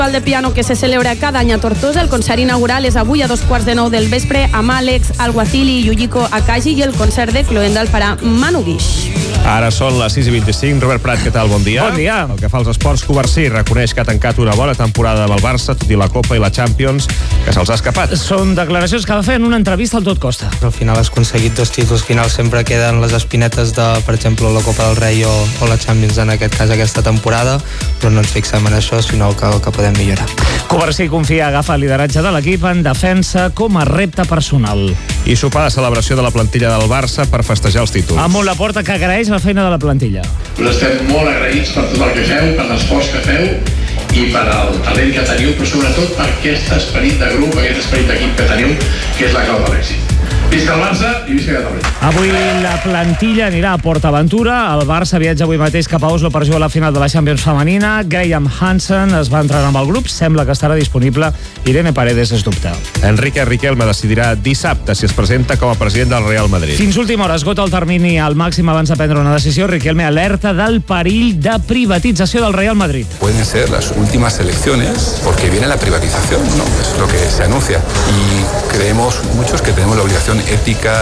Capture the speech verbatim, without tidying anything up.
de piano que se celebra cada any a Tortosa. El concert inaugural és avui a dos quarts de nou del vespre amb Àlex Alguacili i Yujiko Akaji, i el concert de Cloenda el farà Manu Guix. Ara són les sis i vint-i-cinc. Robert Prat, què tal? Bon dia. Bon dia. El que fa als esports, Covarsí reconeix que ha tancat una bona temporada amb el Barça, tot i la Copa i la Champions, que se'ls ha escapat. Són declaracions que va fer en una entrevista al Tot Costa. Al final has aconseguit dos títols, al final sempre queden les espinetes de, per exemple, la Copa del Rei o, o la Champions, en aquest cas aquesta temporada, però no ens fixem en això, sinó que, que podem millorar. Covarsí confia agafar el lideratge de l'equip en defensa com a repte personal. I sopar de celebració de la plantilla del Barça per festejar els títols. Amb la porta que agraeix la feina de la plantilla. Us estem molt agraïts per tot el que feu, per l'esforç que feu i per el talent que teniu, però sobretot per aquest esperit de grup, aquest esperit d'equip que teniu, que és la clau de l'èxit. Visca el Barça i visca Catalunya. Avui la plantilla anirà a PortAventura. El Barça viatja avui mateix cap a Oslo per jugar a la final de la Champions femenina. Graham Hansen es va entrenar amb el grup. Sembla que estarà disponible. Irene Paredes es dubta. Enrique Riquelme decidirà dissabte si es presenta com a president del Real Madrid. Fins última hora esgota el termini al màxim abans de prendre una decisió. Riquelme alerta del perill de privatització del Real Madrid. Pueden ser las últimas elecciones porque viene la privatización, ¿no? Es lo que se anuncia. Y creemos muchos que tenemos la obligación ética